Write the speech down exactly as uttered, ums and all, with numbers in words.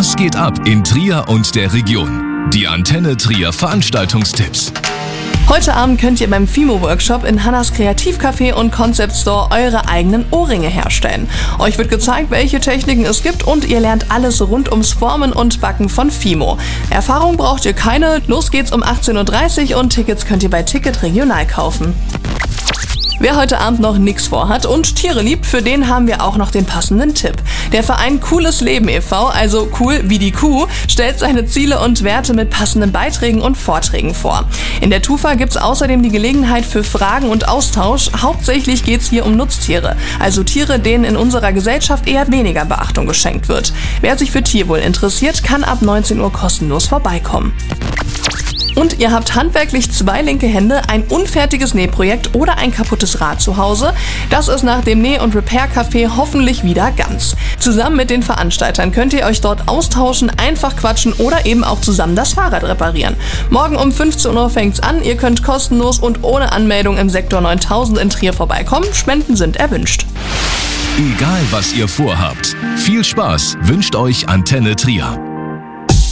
Was geht ab in Trier und der Region? Die Antenne Trier Veranstaltungstipps. Heute Abend könnt ihr beim Fimo-Workshop in Hannas Kreativcafé und Concept Store eure eigenen Ohrringe herstellen. Euch wird gezeigt, welche Techniken es gibt und ihr lernt alles rund ums Formen und Backen von Fimo. Erfahrung braucht ihr keine, los geht's um achtzehn Uhr dreißig und Tickets könnt ihr bei Ticket Regional kaufen. Wer heute Abend noch nichts vorhat und Tiere liebt, für den haben wir auch noch den passenden Tipp. Der Verein Cooles Leben e V, also cool wie die Kuh, stellt seine Ziele und Werte mit passenden Beiträgen und Vorträgen vor. In der Tufa gibt's außerdem die Gelegenheit für Fragen und Austausch. Hauptsächlich geht's hier um Nutztiere, also Tiere, denen in unserer Gesellschaft eher weniger Beachtung geschenkt wird. Wer sich für Tierwohl interessiert, kann ab neunzehn Uhr kostenlos vorbeikommen. Und ihr habt handwerklich zwei linke Hände, ein unfertiges Nähprojekt oder ein kaputtes Rad zu Hause. Das ist nach dem Näh- und Repair-Café hoffentlich wieder ganz. Zusammen mit den Veranstaltern könnt ihr euch dort austauschen, einfach quatschen oder eben auch zusammen das Fahrrad reparieren. Morgen um fünfzehn Uhr fängt's an. Ihr könnt kostenlos und ohne Anmeldung im Sektor neuntausend in Trier vorbeikommen. Spenden sind erwünscht. Egal was ihr vorhabt, viel Spaß wünscht euch Antenne Trier.